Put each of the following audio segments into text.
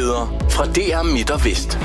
Nyheder fra DR Midt og Vest.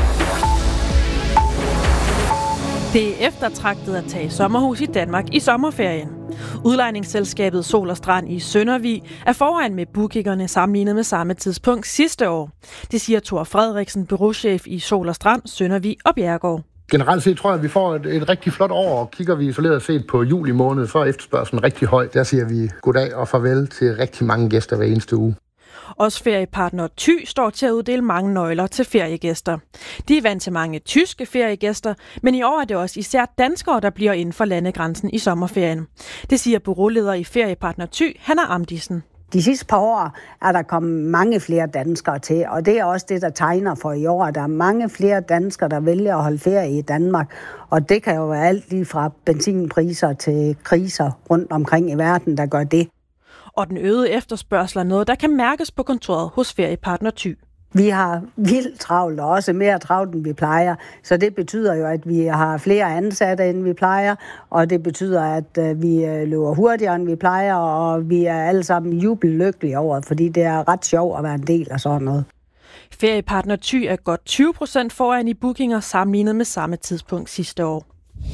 Det er eftertragtet at tage sommerhus i Danmark i sommerferien. Udlejningsselskabet Sol og Strand i Søndervig er foran med bookingerne sammenlignet med samme tidspunkt sidste år. Det siger Thor Frederiksen, bureauchef i Sol og Strand, Søndervig og Bjerregaard. Generelt set tror jeg, at vi får et rigtig flot år, og kigger vi isoleret set på juli måned, så er efterspørgslen rigtig høj. Der siger vi goddag og farvel til rigtig mange gæster hver eneste uge. Også feriepartner Thy står til at uddele mange nøgler til feriegæster. De er vant til mange tyske feriegæster, men i år er det også især danskere, der bliver inden for landegrænsen i sommerferien. Det siger bureauleder i feriepartner Thy, Hanna Amdisen. De sidste par år er der kommet mange flere danskere til, og det er også det, der tegner for i år. Der er mange flere danskere, der vælger at holde ferie i Danmark, og det kan jo være alt lige fra benzinpriser til kriser rundt omkring i verden, der gør det. Og den øgede efterspørgsel er noget, der kan mærkes på kontoret hos feriepartner Thy. Vi har vildt travlt, og også mere travlt, end vi plejer. Så det betyder jo, at vi har flere ansatte, end vi plejer. Og det betyder, at vi løber hurtigere, end vi plejer. Og vi er alle sammen jubellykkelige over, fordi det er ret sjovt at være en del af sådan noget. Feriepartner Thy er godt 20% foran i bookinger sammenlignet med samme tidspunkt sidste år.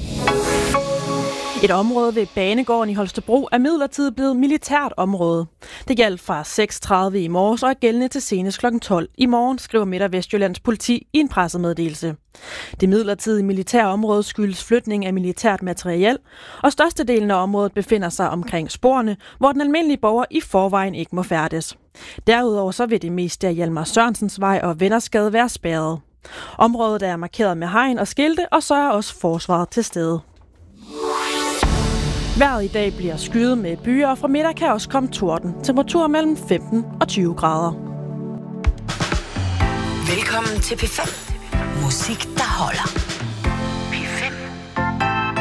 Et område ved Banegården i Holstebro er midlertidigt blevet militært område. Det gjaldt fra 6:30 i morges og er gældende til senest kl. 12 i morgen, skriver Midt- og Vestjyllands politi i en pressemeddelelse. Det midlertidige militære område skyldes flytning af militært materiel, og størstedelen af området befinder sig omkring sporene, hvor den almindelige borger i forvejen ikke må færdes. Derudover så vil det meste af Hjalmar Sørensens Vej og Vennersgade være spærret. Området er markeret med hegn og skilte, og så er også forsvaret til stede. Vejret i dag bliver skyet med byer, og fra middag kan også komme torden. Temperaturer mellem 15 og 20 grader. Velkommen til P5. Musik, der holder.